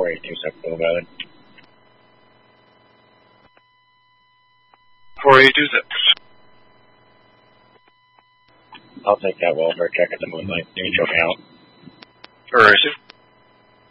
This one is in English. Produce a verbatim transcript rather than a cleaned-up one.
four eight two seven Blue Valley. four eight two six. I'll take that welfare check at the Moonlight. You can show me out. Alright.